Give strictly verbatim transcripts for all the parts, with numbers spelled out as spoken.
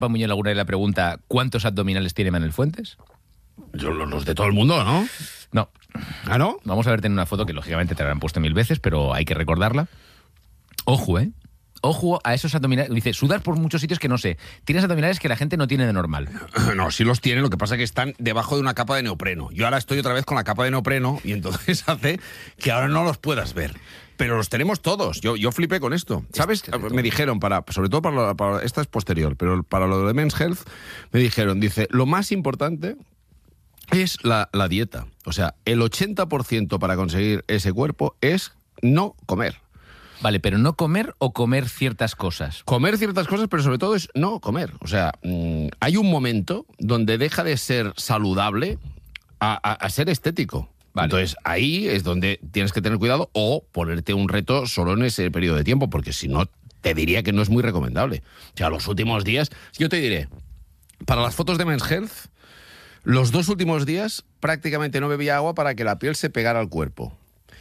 Pau Muñoz Laguna le pregunta ¿cuántos abdominales tiene Manuel Fuentes? Yo, los de todo el mundo, ¿no? No. ¿Ah, no? Vamos a verte en una foto que lógicamente te la han puesto mil veces, pero hay que recordarla. Ojo, ¿eh? Ojo a esos abdominales. Dice, sudar por muchos sitios que no sé. Tienes abdominales que la gente no tiene de normal. No, sí los tiene, lo que pasa es que están debajo de una capa de neopreno. Yo ahora estoy otra vez con la capa de neopreno y entonces hace que ahora no los puedas ver. Pero los tenemos todos. Yo, yo flipé con esto. ¿Sabes? Me dijeron, para, sobre todo para, lo, para... Esta es posterior, pero para lo de Men's Health, me dijeron, dice, lo más importante es la, la dieta. O sea, el ochenta por ciento para conseguir ese cuerpo es no comer. Vale, pero no comer o comer ciertas cosas. Comer ciertas cosas, pero sobre todo es no comer. O sea, mmm, hay un momento donde deja de ser saludable a, a, a ser estético. Vale. Entonces, ahí es donde tienes que tener cuidado o ponerte un reto solo en ese periodo de tiempo, porque si no, te diría que no es muy recomendable. O sea, los últimos días, yo te diré, para las fotos de Men's Health, los dos últimos días prácticamente no bebía agua para que la piel se pegara al cuerpo.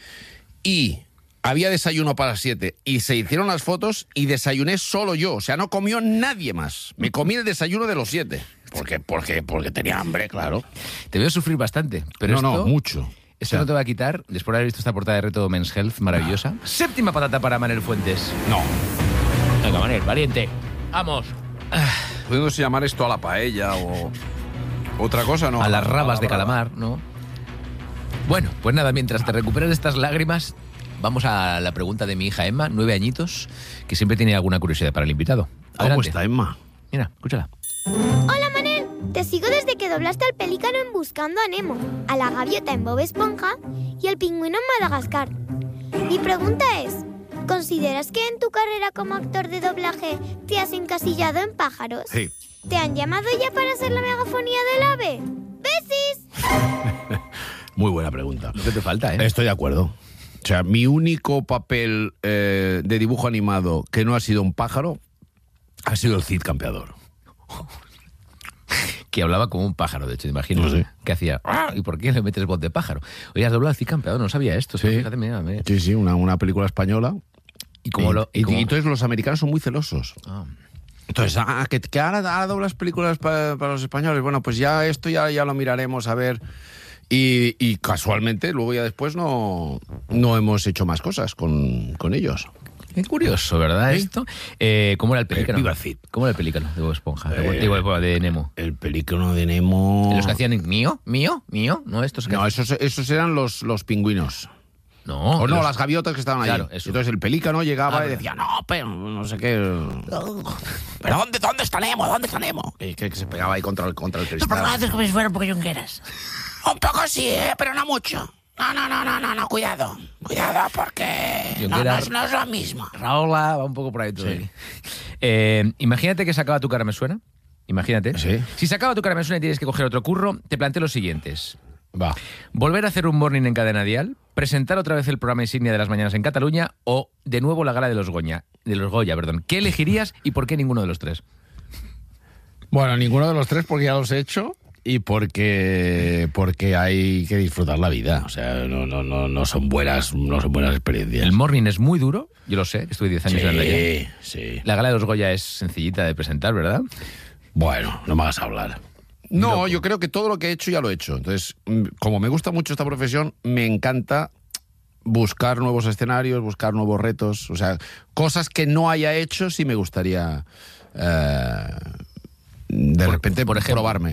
Y había desayuno para las siete y se hicieron las fotos y desayuné solo yo. O sea, no comió nadie más. Me comí el desayuno de los siete. ¿Por qué? Porque, porque tenía hambre, claro. Te veo sufrir bastante. Pero no, esto, no, mucho. Esto o sea, no te va a quitar, después de haber visto esta portada de Reto Men's Health maravillosa. Ah. Séptima patata para Manuel Fuentes. No. Venga, Manuel, valiente. Vamos. Pudiéndose llamar esto a la paella o otra cosa, ¿no? A las rabas a la de calamar, ¿no? Bueno, pues nada, mientras te recuperas de estas lágrimas, vamos a la pregunta de mi hija Emma, nueve añitos, que siempre tiene alguna curiosidad para el invitado. Adelante. ¿Cómo está, Emma? Mira, escúchala. Hola, Manel. Te sigo desde que doblaste al pelícano en Buscando a Nemo, a la gaviota en Bob Esponja y al pingüino en Madagascar. Mi pregunta es, ¿consideras que en tu carrera como actor de doblaje te has encasillado en pájaros? Sí. ¿Te han llamado ya para hacer la megafonía del ave? ¡Besis! Muy buena pregunta. ¿Qué te falta, eh? Estoy de acuerdo. O sea, mi único papel eh, de dibujo animado que no ha sido un pájaro ha sido el Cid Campeador. Que hablaba como un pájaro, de hecho, te imagino. No sé. Que hacía... ¿Y por qué le metes voz de pájaro? Oye, has doblado al Cid Campeador, no sabía esto. Sí, fíjate, mira, mira. sí, sí, una, una película española. ¿Y cómo y, lo...? Y, y, cómo... y entonces los americanos son muy celosos. Ah. Entonces, ah, que, que ahora, ahora doblas películas para, para los españoles. Bueno, pues ya esto ya, ya lo miraremos a ver. Y, y casualmente, luego ya después no, no hemos hecho más cosas con, con ellos. Qué curioso, ¿verdad? ¿Sí? Esto. Eh, ¿Cómo era el pelícano? Viva el Cid. ¿Cómo era el pelícano de Bob Esponja? Eh, Digo, de Nemo. El pelícano de Nemo... ¿Los que hacían mío? ¿Mío? ¿Mío? ¿No estos que No, esos, esos eran los, los pingüinos. No. O no, los... las gaviotas que estaban claro, ahí. eso. Entonces el pelícano llegaba ah, y decía, no, pero no sé qué... ¿Pero dónde, dónde está Nemo? ¿Dónde está Nemo? Y que, que se pegaba ahí contra el, contra el cristal. ¿Pero por qué haces como si fuera un poco yungueras? Un poco sí, ¿eh? Pero no mucho. No, no, no, no, no, no, cuidado. Cuidado porque no, no, es, no es lo mismo. Raola, va un poco por ahí todo. Sí. Eh, imagínate que se acaba Tu cara me suena. Imagínate. Sí. Si se acaba Tu cara me suena y tienes que coger otro curro, te planteo los siguientes. Va. Volver a hacer un morning en Cadena Dial, presentar otra vez el programa insignia de las mañanas en Cataluña o de nuevo la gala de los Goya, de los Goya, perdón. ¿Qué elegirías y por qué ninguno de los tres? Bueno, ninguno de los tres porque ya los he hecho y porque porque hay que disfrutar la vida. O sea, no, no, no, no son buenas, no son buenas experiencias. El morning es muy duro, yo lo sé, estuve diez años sí, en el sí. La gala de los Goya es sencillita de presentar, ¿verdad? Bueno, no me hagas hablar. No, Loco. Yo creo que todo lo que he hecho ya lo he hecho. Entonces, como me gusta mucho esta profesión, me encanta buscar nuevos escenarios, buscar nuevos retos. O sea, cosas que no haya hecho sí me gustaría eh, de por, repente por ejemplo. probarme.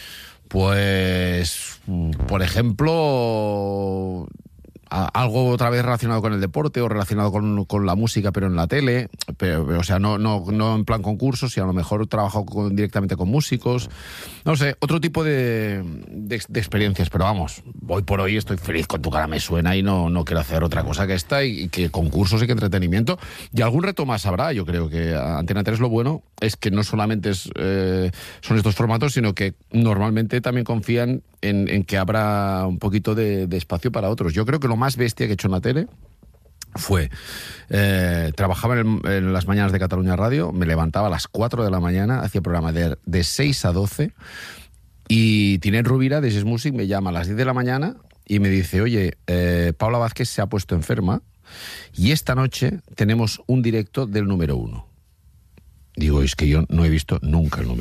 Pues, por ejemplo, algo otra vez relacionado con el deporte o relacionado con, con la música, pero en la tele, pero, o sea, no, no, no en plan concursos, sino a lo mejor trabajo con, directamente con músicos, no sé, otro tipo de, de, de experiencias, pero vamos, hoy por hoy estoy feliz con Tu cara me suena y no, no quiero hacer otra cosa que esta y, y que concursos y que entretenimiento, y algún reto más habrá. Yo creo que Antena tres lo bueno es que no solamente es, eh, son estos formatos, sino que normalmente también confían en, en que habrá un poquito de, de espacio para otros. Yo creo que lo más bestia que he hecho en la tele fue, eh, trabajaba en, el, en las mañanas de Cataluña Radio, me levantaba a las cuatro de la mañana, hacía programa de, de seis a doce, y Tinet Rubira de Yes Music me llama a las diez de la mañana y me dice, oye, eh, Paula Vázquez se ha puesto enferma y esta noche tenemos un directo del número uno. Digo, es que yo no he visto nunca el número.